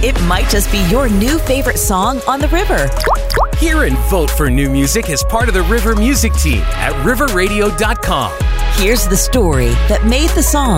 It might just be your new favorite song on the river. Hear and vote for new music as part of the River Music team at riverradio.com. Here's the story that made the song.